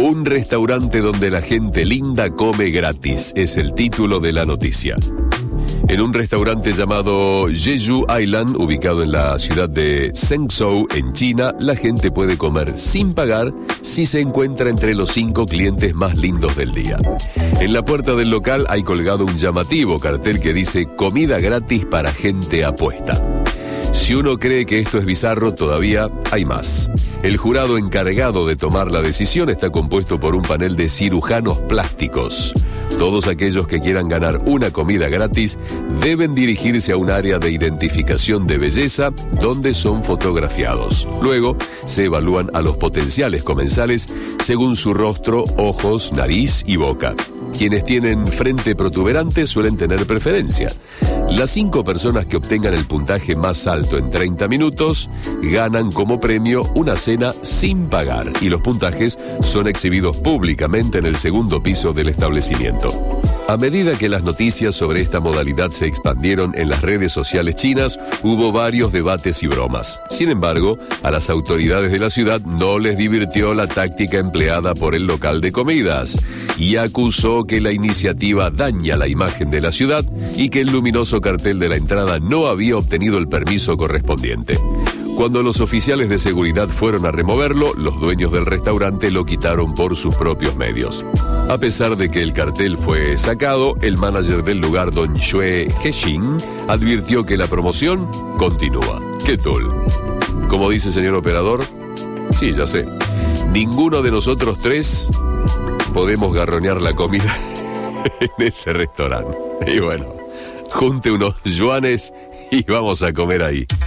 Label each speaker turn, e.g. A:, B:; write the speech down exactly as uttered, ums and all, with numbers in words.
A: Un restaurante donde la gente linda come gratis, es el título de la noticia. En un restaurante llamado Jeju Island, ubicado en la ciudad de Zhengzhou, en China, la gente puede comer sin pagar si se encuentra entre los cinco clientes más lindos del día. En la puerta del local hay colgado un llamativo cartel que dice comida gratis para gente apuesta. Si uno cree que esto es bizarro, todavía hay más. El jurado encargado de tomar la decisión está compuesto por un panel de cirujanos plásticos. Todos aquellos que quieran ganar una comida gratis deben dirigirse a un área de identificación de belleza donde son fotografiados. Luego se evalúan a los potenciales comensales según su rostro, ojos, nariz y boca. Quienes tienen frente protuberante suelen tener preferencia. Las cinco personas que obtengan el puntaje más alto en treinta minutos ganan como premio una cena sin pagar y los puntajes son exhibidos públicamente en el segundo piso del establecimiento. A medida que las noticias sobre esta modalidad se expandieron en las redes sociales chinas, hubo varios debates y bromas. Sin embargo, a las autoridades de la ciudad no les divirtió la táctica empleada por el local de comidas y acusó que la iniciativa daña la imagen de la ciudad y que el luminoso cartel de la entrada no había obtenido el permiso correspondiente. Cuando los oficiales de seguridad fueron a removerlo, los dueños del restaurante lo quitaron por sus propios medios. A pesar de que el cartel fue sacado, el manager del lugar, don Xue Hexin, advirtió que la promoción continúa. ¿Qué tal? Como dice el señor operador, sí, ya sé, ninguno de nosotros tres podemos garronear la comida en ese restaurante. Y bueno, junte unos yuanes y vamos a comer ahí.